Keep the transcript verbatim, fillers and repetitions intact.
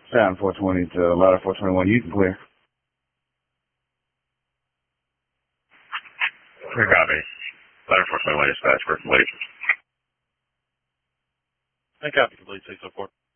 Sound four twenty to ladder four twenty-one. You can clear. Clear copy. Ladder four twenty-one dispatch for complete. And copy complete, six oh four.